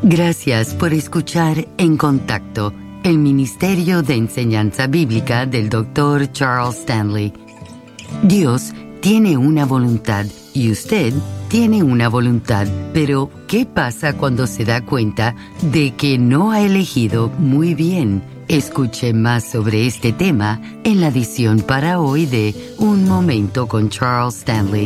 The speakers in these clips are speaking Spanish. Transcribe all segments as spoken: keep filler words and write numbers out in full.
Gracias por escuchar En Contacto, el Ministerio de Enseñanza Bíblica del doctor Charles Stanley. Dios tiene una voluntad y usted tiene una voluntad, pero ¿qué pasa cuando se da cuenta de que no ha elegido muy bien? Escuche más sobre este tema en la edición para hoy de Un Momento con Charles Stanley.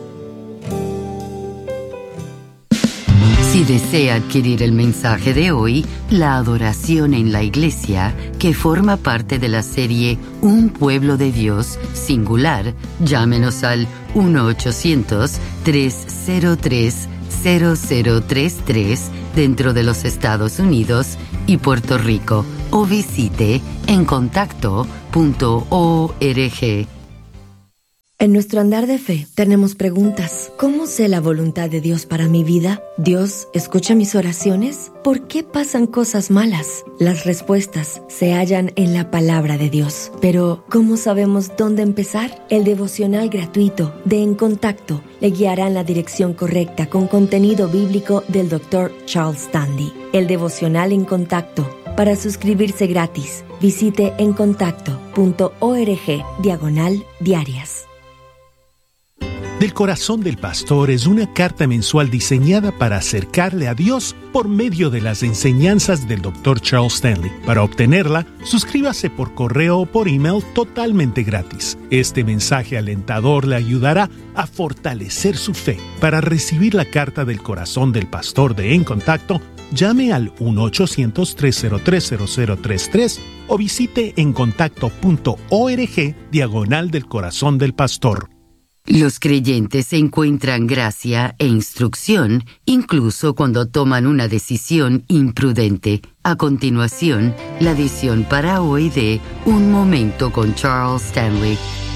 Si desea adquirir el mensaje de hoy, La Adoración en la Iglesia, que forma parte de la serie Un Pueblo de Dios, singular, llámenos al uno ochocientos, tres cero tres, cero cero tres tres dentro de los Estados Unidos y Puerto Rico o visite en contacto punto org. En nuestro andar de fe tenemos preguntas. ¿Cómo sé la voluntad de Dios para mi vida? ¿Dios escucha mis oraciones? ¿Por qué pasan cosas malas? Las respuestas se hallan en la palabra de Dios. Pero, ¿cómo sabemos dónde empezar? El devocional gratuito de En Contacto le guiará en la dirección correcta con contenido bíblico del doctor Charles Stanley. El devocional En Contacto. Para suscribirse gratis, visite en contacto punto org diagonal diarias. Del Corazón del Pastor es una carta mensual diseñada para acercarle a Dios por medio de las enseñanzas del doctor Charles Stanley. Para obtenerla, suscríbase por correo o por email totalmente gratis. Este mensaje alentador le ayudará a fortalecer su fe. Para recibir la carta del Corazón del Pastor de En Contacto, llame al uno ochocientos, tres cero tres, cero cero tres tres o visite en contacto punto org diagonal del Corazón del Pastor. Los creyentes encuentran gracia e instrucción incluso cuando toman una decisión imprudente. A continuación, la edición para hoy de Un Momento con Charles Stanley.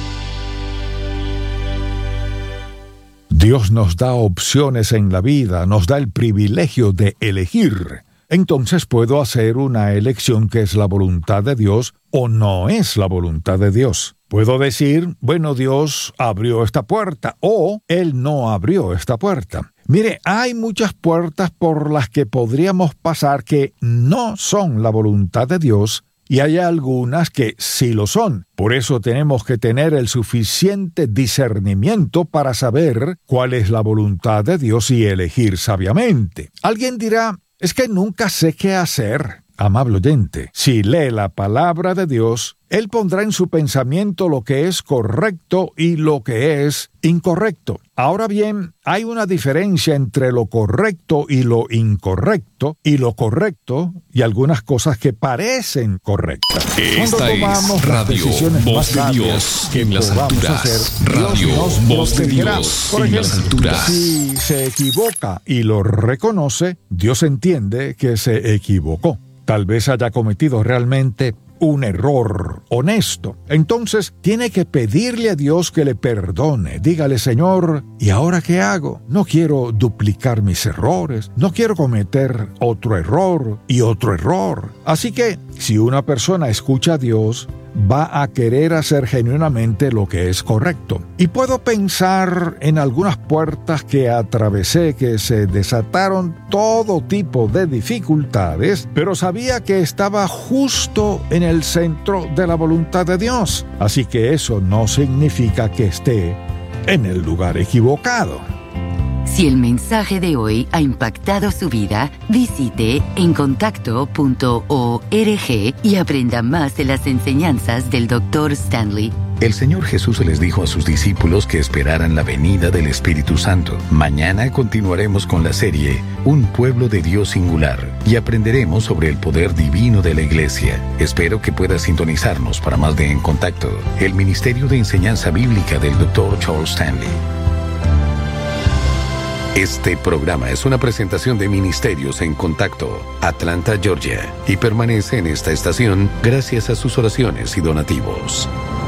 Dios nos da opciones en la vida, nos da el privilegio de elegir. Entonces puedo hacer una elección que es la voluntad de Dios o no es la voluntad de Dios. Puedo decir, bueno, Dios abrió esta puerta o Él no abrió esta puerta. Mire, hay muchas puertas por las que podríamos pasar que no son la voluntad de Dios y hay algunas que sí lo son. Por eso tenemos que tener el suficiente discernimiento para saber cuál es la voluntad de Dios y elegir sabiamente. Alguien dirá, es que nunca sé qué hacer. Amable oyente, si lee la palabra de Dios, Él pondrá en su pensamiento lo que es correcto y lo que es incorrecto. Ahora bien, hay una diferencia entre lo correcto y lo incorrecto, y lo correcto y algunas cosas que parecen correctas. Esta es Radio Voz de Dios en las alturas. Radio Voz de Dios en las alturas. Si se equivoca y lo reconoce, Dios entiende que se equivocó. Tal vez haya cometido realmente un error honesto. Entonces, tiene que pedirle a Dios que le perdone. Dígale, Señor, ¿y ahora qué hago? No quiero duplicar mis errores. No quiero cometer otro error y otro error. Así que, si una persona escucha a Dios, va a querer hacer genuinamente lo que es correcto. Y puedo pensar en algunas puertas que atravesé que se desataron todo tipo de dificultades, pero sabía que estaba justo en el centro de la voluntad de Dios. Así que eso no significa que esté en el lugar equivocado. Si el mensaje de hoy ha impactado su vida, visite en contacto punto org y aprenda más de las enseñanzas del doctor Stanley. El Señor Jesús les dijo a sus discípulos que esperaran la venida del Espíritu Santo. Mañana continuaremos con la serie Un Pueblo de Dios Singular y aprenderemos sobre el poder divino de la Iglesia. Espero que pueda sintonizarnos para más de En Contacto, el Ministerio de Enseñanza Bíblica del doctor Charles Stanley. Este programa es una presentación de Ministerios en Contacto, Atlanta, Georgia, y permanece en esta estación gracias a sus oraciones y donativos.